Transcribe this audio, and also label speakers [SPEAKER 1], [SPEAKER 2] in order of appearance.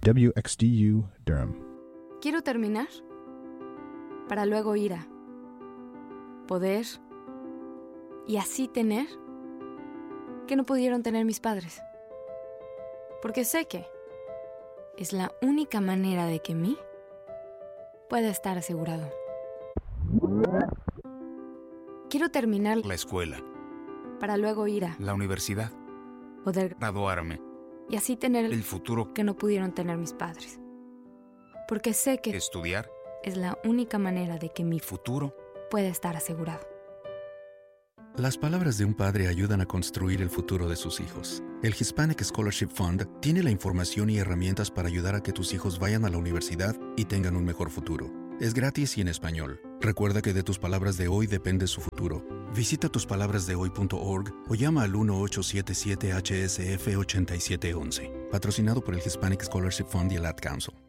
[SPEAKER 1] WXDU Durham.
[SPEAKER 2] Quiero terminar para luego ir a poder y así tener que no pudieron tener mis padres. Porque sé que es la única manera de que mí pueda estar asegurado. Quiero terminar
[SPEAKER 3] la escuela,
[SPEAKER 2] para luego ir a
[SPEAKER 3] la universidad,
[SPEAKER 2] poder
[SPEAKER 3] graduarme
[SPEAKER 2] y así tener
[SPEAKER 3] el futuro
[SPEAKER 2] que no pudieron tener mis padres. Porque sé que
[SPEAKER 3] estudiar
[SPEAKER 2] es la única manera de que mi
[SPEAKER 3] futuro
[SPEAKER 2] pueda estar asegurado.
[SPEAKER 4] Las palabras de un padre ayudan a construir el futuro de sus hijos. El Hispanic Scholarship Fund tiene la información y herramientas para ayudar a que tus hijos vayan a la universidad y tengan un mejor futuro. Es gratis y en español. Recuerda que de tus palabras de hoy depende su futuro. Visita tuspalabrasdehoy.org o llama al 1-877-HSF-8711. Patrocinado por el Hispanic Scholarship Fund y el Ad Council.